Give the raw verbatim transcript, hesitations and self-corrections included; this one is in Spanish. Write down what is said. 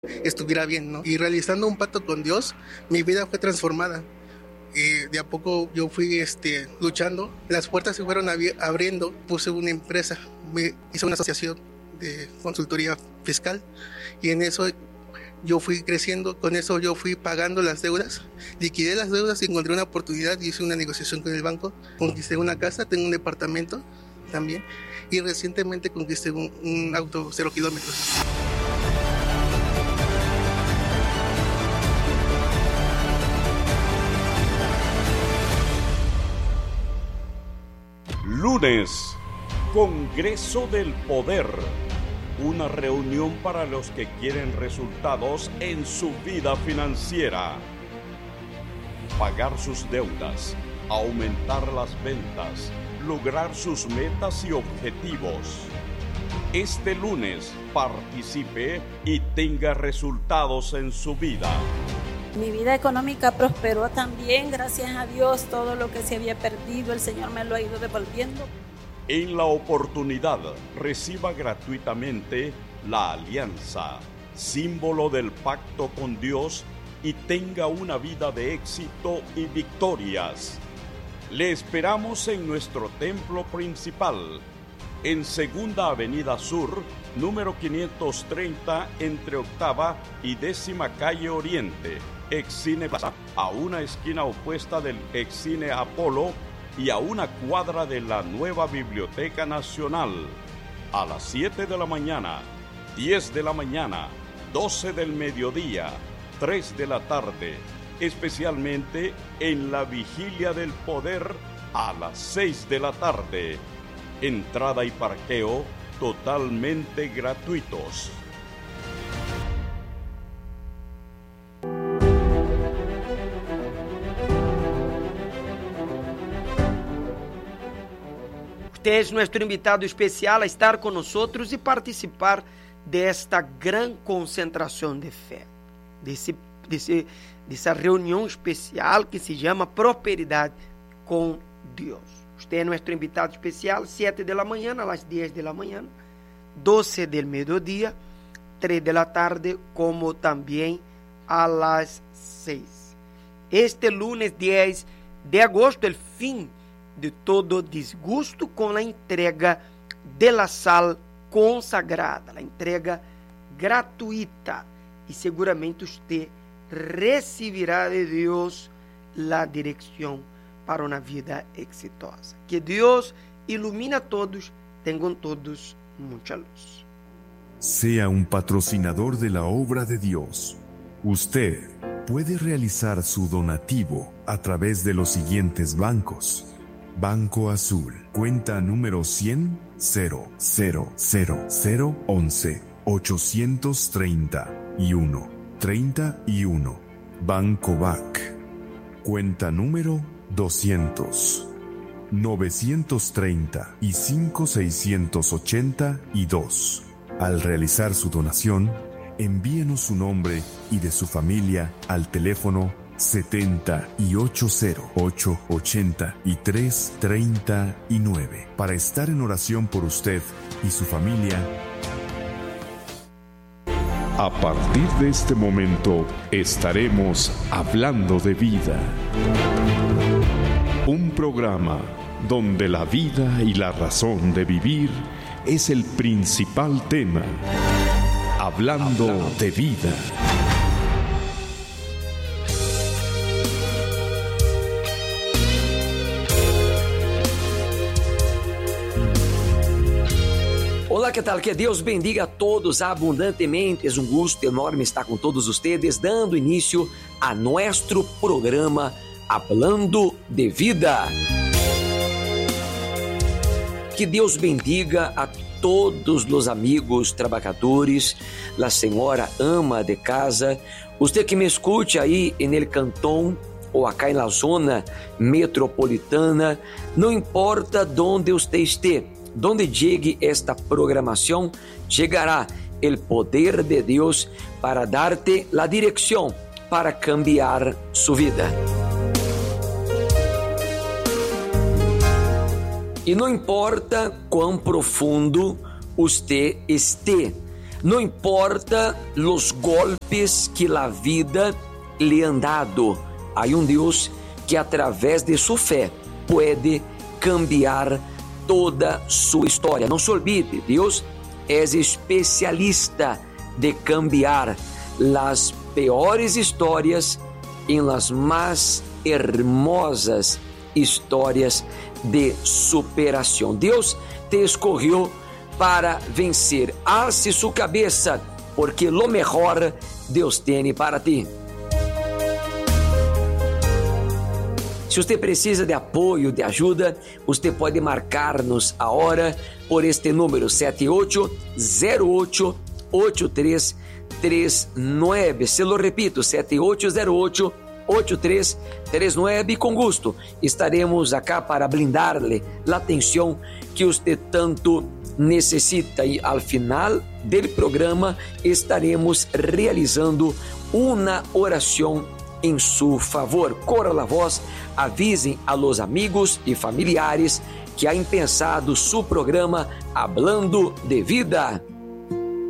estuviera bien, ¿no? Y realizando un pacto con Dios, mi vida fue transformada. Y de a poco yo fui este, luchando, las puertas se fueron abi- abriendo, puse una empresa, me hice una asociación de consultoría fiscal y en eso yo fui creciendo, con eso yo fui pagando las deudas, liquidé las deudas y encontré una oportunidad y hice una negociación con el banco, conquisté una casa, tengo un departamento también y recientemente conquisté un, un auto cero kilómetros. Lunes, Congreso del Poder. Una reunión para los que quieren resultados en su vida financiera. Pagar sus deudas, aumentar las ventas, lograr sus metas y objetivos. Este lunes participe y tenga resultados en su vida. Mi vida económica prosperó también, gracias a Dios. Todo lo que se había perdido, el Señor me lo ha ido devolviendo. En la oportunidad, reciba gratuitamente la alianza, símbolo del pacto con Dios, y tenga una vida de éxito y victorias. Le esperamos en nuestro templo principal, en Segunda Avenida Sur, número quinientos treinta, entre Octava y Décima Calle Oriente, Excine Plaza, a una esquina opuesta del Excine Apolo y a una cuadra de la nueva Biblioteca Nacional. A las siete de la mañana, diez de la mañana, doce del mediodía, tres de la tarde, especialmente en la Vigilia del Poder a las seis de la tarde. Entrada y parqueo totalmente gratuitos. Usted es nuestro invitado especial a estar con nosotros y participar de esta gran concentración de fe, de, ese, de, ese, de esa reunión especial que se llama Prosperidad con Dios. Usted es nuestro invitado especial, siete de la mañana a las diez de la mañana, doce del mediodía, tres de la tarde, como también a las seis. Este lunes diez de agosto, el fin de todo desgusto con la entrega de la sal consagrada, la entrega gratuita, y seguramente usted recibirá de Dios la dirección para una vida exitosa. Que Dios ilumine a todos, tengan todos mucha luz. Sea un patrocinador de la obra de Dios. Usted puede realizar su donativo a través de los siguientes bancos. Banco Azul, cuenta número cien, cero, cero, cero, cero, once, ochocientos treinta y uno, treinta y uno. Banco B A C, cuenta número doscientos, novecientos treinta y cinco, seiscientos ochenta y dos. Al realizar su donación, envíenos su nombre y de su familia al teléfono setenta y ocho cero ocho ochenta y tres treinta y nueve para estar en oración por usted y su familia. A partir de este momento estaremos hablando de vida. Un programa donde la vida y la razón de vivir es el principal tema. Hablando, hablando de vida. Olá, que tal? Que Deus bendiga a todos abundantemente. É um gosto enorme estar com todos vocês, dando início a nosso programa Hablando de Vida. Que Deus bendiga a todos os amigos trabalhadores, a senhora ama de casa, você que me escute aí em el cantão ou acá na zona metropolitana, não importa onde você esteja, donde llegue esta programação, chegará o poder de Deus para dar-te a direção para cambiar sua vida. E não importa quão profundo você esteja, No importa los golpes que la vida le han dado, hay un Dios que a través de su fe puede cambiar toda su historia. No se olvide, Dios es especialista de cambiar las peores historias en las más hermosas histórias de superação. Deus te escolheu para vencer. Alce sua cabeça, porque lo mejor Deus tem para ti. Se você precisa de apoio, de ajuda, você pode marcar-nos a hora por este número sete oito zero oito oito três três nove. Se lo repito, sete oito zero oito oito três três nove. Com gosto estaremos acá para blindar-lhe a atenção que você tanto necessita. E ao final do programa estaremos realizando uma oração em seu favor. Corra la voz, avisem a los amigos e familiares que ha pensado seu programa Hablando de Vida.